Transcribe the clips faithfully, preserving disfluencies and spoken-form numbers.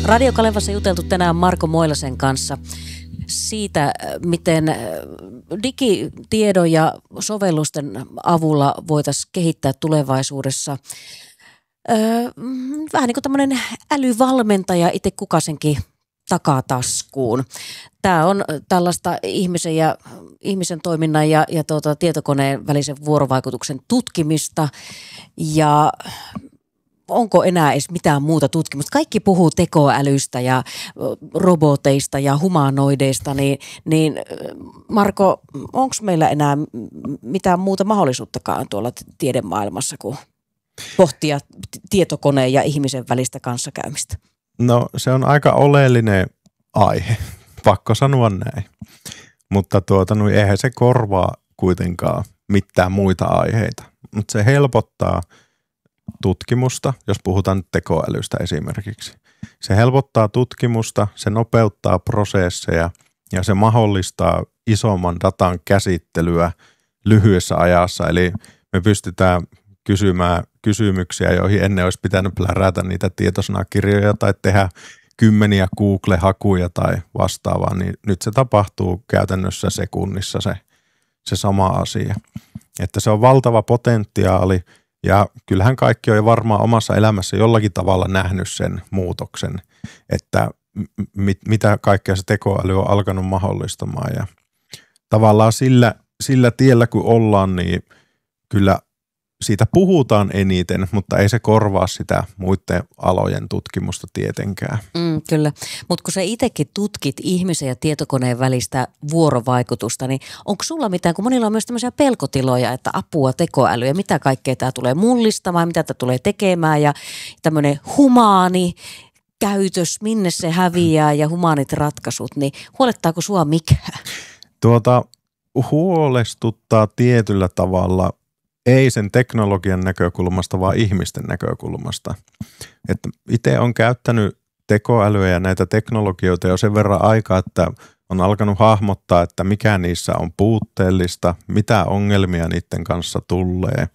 Radio Kalevassa juteltu tänään Marko Moilasen kanssa siitä, miten digitiedon ja sovellusten avulla voitaisiin kehittää tulevaisuudessa öö, vähän niin kuin tämmöinen älyvalmentaja itse kukasenkin takataskuun. Tämä on tällaista ihmisen ja ihmisen toiminnan ja, ja tuota, tietokoneen välisen vuorovaikutuksen tutkimista ja onko enää edes mitään muuta tutkimusta? Kaikki puhuu tekoälystä ja roboteista ja humanoideista, niin, niin Marko, onko meillä enää mitään muuta mahdollisuuttakaan tuolla tiedemaailmassa kuin pohtia tietokoneen ja ihmisen välistä kanssakäymistä? No se on aika oleellinen aihe, pakko sanoa näin, mutta tuota, no, eihän se korvaa kuitenkaan mitään muita aiheita, mutta se helpottaa tutkimusta, jos puhutaan tekoälystä esimerkiksi. Se helpottaa tutkimusta, se nopeuttaa prosesseja ja se mahdollistaa isomman datan käsittelyä lyhyessä ajassa. Eli me pystytään kysymään kysymyksiä, joihin ennen olisi pitänyt plärätä niitä tietosanakirjoja tai tehdä kymmeniä Google-hakuja tai vastaavaa, niin nyt se tapahtuu käytännössä sekunnissa se, se sama asia. Että se on valtava potentiaali. Ja kyllähän kaikki on jo varmaan omassa elämässä jollakin tavalla nähnyt sen muutoksen, että mit, mitä kaikkea se tekoäly on alkanut mahdollistamaan. Ja tavallaan sillä, sillä tiellä kun ollaan, niin kyllä siitä puhutaan eniten, mutta ei se korvaa sitä muiden alojen tutkimusta tietenkään. Mm, kyllä, mutta kun sä itsekin tutkit ihmisen ja tietokoneen välistä vuorovaikutusta, niin onko sulla mitään, kun monilla on myös tämmöisiä pelkotiloja, että apua tekoälyä, mitä kaikkea tämä tulee mullistamaan, mitä tämä tulee tekemään ja tämmöinen humaani käytös, minne se häviää ja humaanit ratkaisut, niin huolettaako sua mikään? Tuota, huolestuttaa tietyllä tavalla. Ei sen teknologian näkökulmasta, vaan ihmisten näkökulmasta. Että itse olen käyttänyt tekoälyä ja näitä teknologioita jo sen verran aikaa, että on alkanut hahmottaa, että mikä niissä on puutteellista, mitä ongelmia niiden kanssa tulee.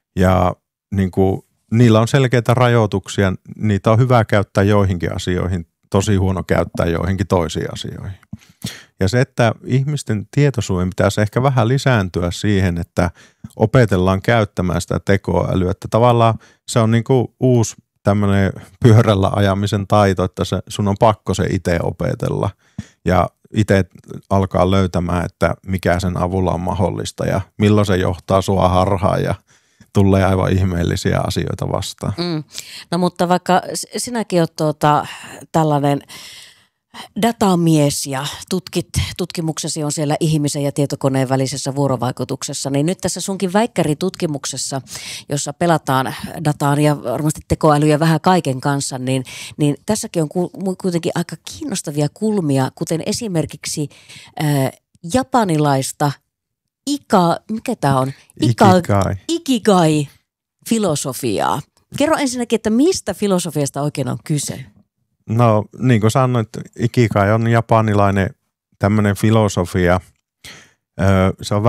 Ja niin kuin, niillä on selkeitä rajoituksia, niitä on hyvä käyttää joihinkin asioihin, tosi huono käyttää joihinkin toisiin asioihin. Ja se, että ihmisten tietoisuuden pitäisi ehkä vähän lisääntyä siihen, että opetellaan käyttämään sitä tekoälyä. Että tavallaan se on niin kuin uusi tämmöinen pyörällä ajamisen taito, että se, sun on pakko se itse opetella ja itse alkaa löytämään, että mikä sen avulla on mahdollista ja milloin se johtaa sua harhaan ja tulee aivan ihmeellisiä asioita vastaan. Mm. No mutta vaikka sinäkin olet tuota, tällainen datamies ja tutkit, tutkimuksesi on siellä ihmisen ja tietokoneen välisessä vuorovaikutuksessa, niin nyt tässä sunkin väikkäritutkimuksessa, jossa pelataan dataan ja varmasti tekoälyä vähän kaiken kanssa, niin, niin tässäkin on kuitenkin aika kiinnostavia kulmia, kuten esimerkiksi ää, japanilaista ika, mikä tämä on? Ika, Ikigai. Ikigai-filosofiaa. Kerro ensinnäkin, että mistä filosofiasta oikein on kyse? No niin kuin sanoit, Ikigai on japanilainen tämmöinen filosofia. Se on